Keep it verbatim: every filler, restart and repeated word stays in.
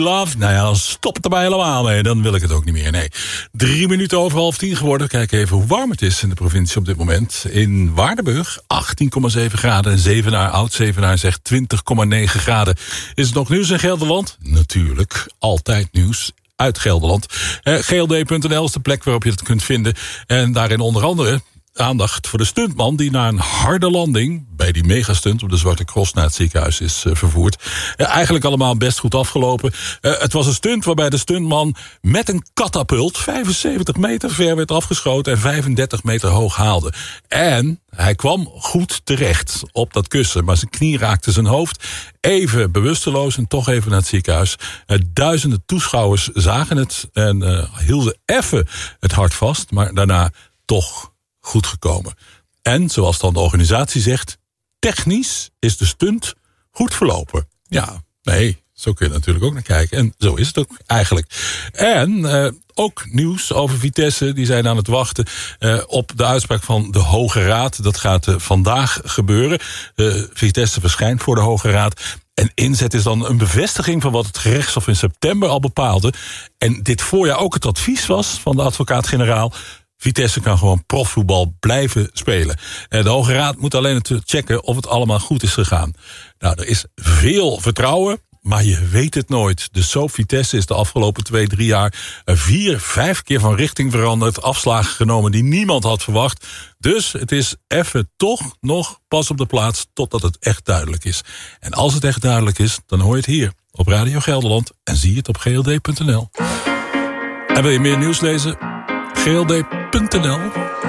Love, nou ja, dan stop het er maar helemaal mee. Dan wil ik het ook niet meer, nee. Drie minuten over half tien geworden. Kijk even hoe warm het is in de provincie op dit moment. In Waardenburg achttien komma zeven graden. En Zevenaar, Oud-Zevenaar zegt twintig komma negen graden. Is het nog nieuws in Gelderland? Natuurlijk, altijd nieuws uit Gelderland. Eh, G L D punt N L is de plek waarop je het kunt vinden. En daarin onder andere aandacht voor de stuntman die na een harde landing bij die megastunt op de Zwarte Cross naar het ziekenhuis is uh, vervoerd. Uh, eigenlijk allemaal best goed afgelopen. Uh, het was een stunt waarbij de stuntman met een katapult vijfenzeventig meter ver werd afgeschoten en vijfendertig meter hoog haalde. En hij kwam goed terecht op dat kussen, maar zijn knie raakte zijn hoofd. Even bewusteloos en toch even naar het ziekenhuis. Uh, duizenden toeschouwers zagen het en uh, hielden even het hart vast, maar daarna toch goed gekomen. En, zoals dan de organisatie zegt, technisch is de stunt goed verlopen. Ja, nee, zo kun je natuurlijk ook naar kijken. En zo is het ook eigenlijk. En uh, ook nieuws over Vitesse. Die zijn aan het wachten uh, op de uitspraak van de Hoge Raad. Dat gaat uh, vandaag gebeuren. Uh, Vitesse verschijnt voor de Hoge Raad. En inzet is dan een bevestiging van wat het gerechtshof in september al bepaalde. En dit voorjaar ook het advies was van de advocaat-generaal. Vitesse kan gewoon profvoetbal blijven spelen. De Hoge Raad moet alleen natuurlijk checken of het allemaal goed is gegaan. Nou, er is veel vertrouwen, maar je weet het nooit. De soap Vitesse is de afgelopen twee, drie jaar vier, vijf keer van richting veranderd. Afslagen genomen die niemand had verwacht. Dus het is even toch nog pas op de plaats totdat het echt duidelijk is. En als het echt duidelijk is, dan hoor je het hier op Radio Gelderland en zie je het op G L D punt N L. En wil je meer nieuws lezen? G L D punt N L